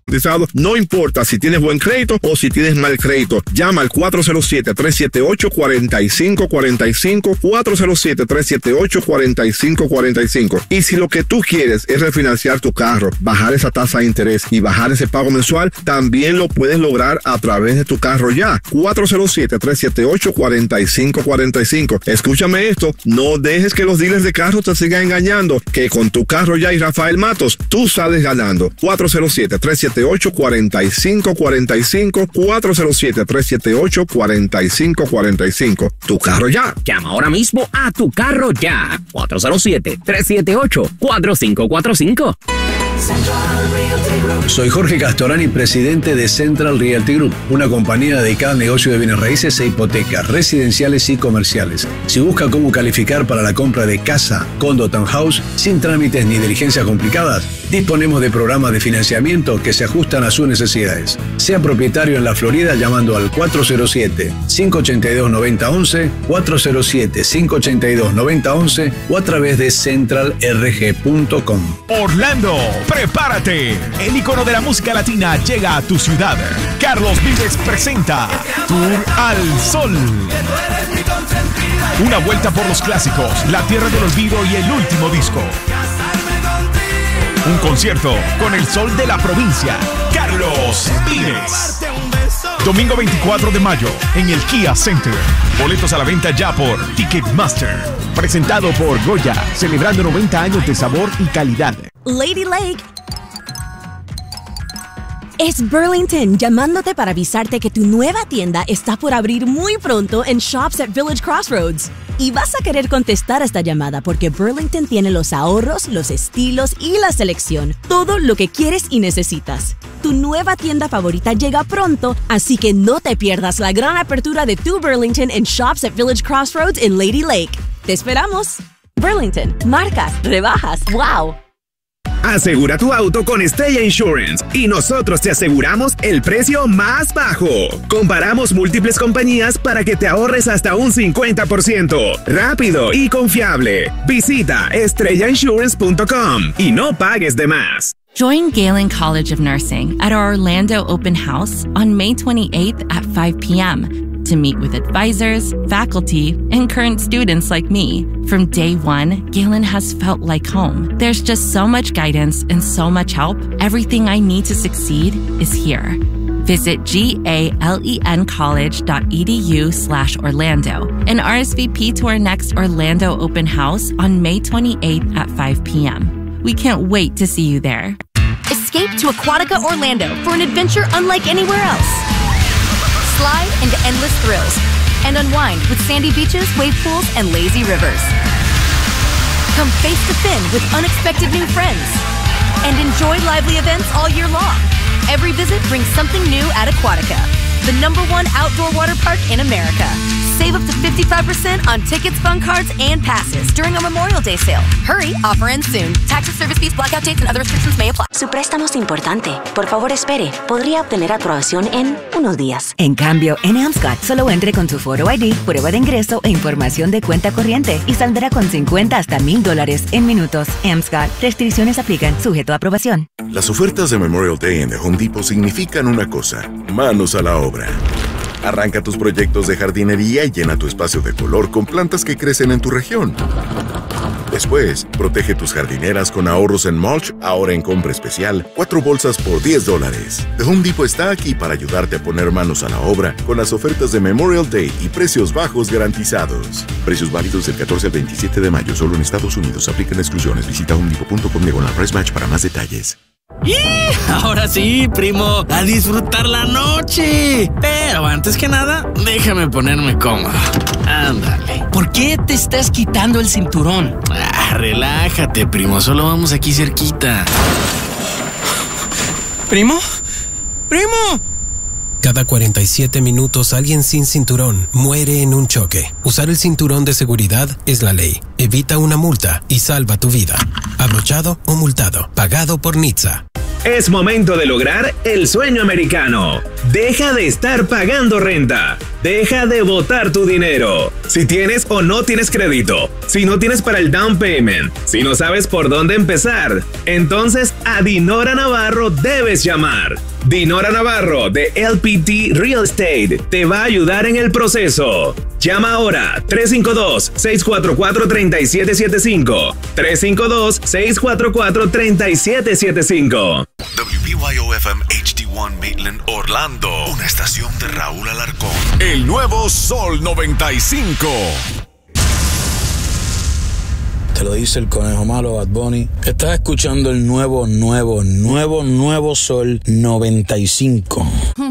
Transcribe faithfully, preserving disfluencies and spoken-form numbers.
No importa si tienes buen crédito o si tienes mal crédito. Llama al cuatro cero siete, tres siete ocho, cuatro cinco cuatro cinco, cuatro cero siete, tres siete ocho, cuatro cinco cuatro cinco. Y si lo que tú quieres es refinanciar tu carro, bajar esa tasa de interés y bajar ese pago mensual, también lo puedes lograr a través de Tu Carro Ya. cuatro cero siete, tres siete ocho, cuatro cinco cuatro cinco. Escúchame esto, no dejes que los dealers de carros te sigan engañando, que con Tu Carro Ya y Rafael Matos, tú sales ganando. cuatro cero siete, tres siete ocho, cuatro cinco cuatro cinco, cuatro cero siete, tres siete ocho, cuatro cinco cuatro cinco. Tu Carro Ya. Llama ahora mismo a Tu Carro Ya. cuatro cero siete, tres siete ocho, cuatro cinco cuatro cinco. Soy Jorge Castorani, presidente de Central Realty Group, una compañía dedicada al negocio de bienes raíces e hipotecas residenciales y comerciales. Si busca cómo calificar para la compra de casa, condo, townhouse, sin trámites ni diligencias complicadas, disponemos de programas de financiamiento que se ajustan a sus necesidades. Sea propietario en la Florida llamando al cuatro cero siete, cinco ocho dos, nueve cero uno uno, cuatro cero siete, cinco ocho dos, nueve cero uno uno o a través de central r g punto com. Orlando, prepárate. El ícono de la música latina llega a tu ciudad. Carlos Vives presenta Tour al Sol. Una vuelta por los clásicos, la tierra del olvido y el último disco. Un concierto con el sol de la provincia, Carlos Vives. Domingo veinticuatro de mayo en el Kia Center. Boletos a la venta ya por Ticketmaster. Presentado por Goya, celebrando noventa años de sabor y calidad. Lady Lake. Es Burlington llamándote para avisarte que tu nueva tienda está por abrir muy pronto en Shops at Village Crossroads. Y vas a querer contestar a esta llamada porque Burlington tiene los ahorros, los estilos y la selección. Todo lo que quieres y necesitas. Tu nueva tienda favorita llega pronto, así que no te pierdas la gran apertura de tu Burlington en Shops at Village Crossroads en Lady Lake. ¡Te esperamos! Burlington, marcas, rebajas, wow. Asegura tu auto con Stella Insurance y nosotros te aseguramos el precio más bajo. Comparamos múltiples compañías para que te ahorres hasta un cincuenta por ciento. Rápido y confiable. Visita estrella insurance punto com y no pagues de más. Join Galen College of Nursing at our Orlando open house on May twenty-eighth at five p.m. to meet with advisors, faculty, and current students like me. From day one, Galen has felt like home. There's just so much guidance and so much help. Everything I need to succeed is here. Visit galencollege.edu slash Orlando and R S V P to our next Orlando open house on May twenty-eighth at five p.m. We can't wait to see you there. Escape to Aquatica Orlando for an adventure unlike anywhere else. Slide into endless thrills and unwind with sandy beaches, wave pools, and lazy rivers. Come face to fin with unexpected new friends and enjoy lively events all year long. Every visit brings something new at Aquatica, the number one outdoor water park in America. Save up to fifty-five percent on tickets, fun cards, and passes during our Memorial Day sale. Hurry, offer ends soon. Taxes, service fees, blackout dates, and other restrictions may apply. Su préstamo es importante. Por favor, espere. Podría obtener aprobación en unos días. En cambio, en Amscot, solo entre con su Photo I D, prueba de ingreso e información de cuenta corriente y saldrá con cincuenta hasta mil dólares en minutos. Amscot. Restricciones aplican. Sujeto a aprobación. Las ofertas de Memorial Day en The Home Depot significan una cosa: manos a la obra. Arranca tus proyectos de jardinería y llena tu espacio de color con plantas que crecen en tu región. Después, protege tus jardineras con ahorros en mulch, ahora en compra especial, cuatro bolsas por diez dólares. The Home Depot está aquí para ayudarte a poner manos a la obra con las ofertas de Memorial Day y precios bajos garantizados. Precios válidos del catorce al veintisiete de mayo, solo en Estados Unidos. Aplican exclusiones. Visita home depot punto com diagonal price match para más detalles. ¡Y! Ahora sí, primo, a disfrutar la noche. Pero antes que nada, déjame ponerme cómodo. Ándale. ¿Por qué te estás quitando el cinturón? Ah, relájate, primo, solo vamos aquí cerquita. ¿Primo? ¡Primo! Cada cuarenta y siete minutos alguien sin cinturón muere en un choque. Usar el cinturón de seguridad es la ley. Evita una multa y salva tu vida. Abrochado o multado. Pagado por N H T S A. Es momento de lograr el sueño americano. Deja de estar pagando renta. Deja de botar tu dinero. Si tienes o no tienes crédito, si no tienes para el down payment, si no sabes por dónde empezar, entonces a Dinora Navarro debes llamar. Dinora Navarro de L P T Real Estate te va a ayudar en el proceso. Llama ahora tres cinco dos, seis cuatro cuatro, tres siete siete cinco. tres cinco dos, seis cuatro cuatro, tres siete siete cinco. W B Y O F M H D uno Maitland, Orlando. Una estación de Raúl Alarcón. El nuevo Sol noventa y cinco. Te lo dice el conejo malo Bad Bunny. Estás escuchando el nuevo, nuevo, nuevo, nuevo Sol noventa y cinco.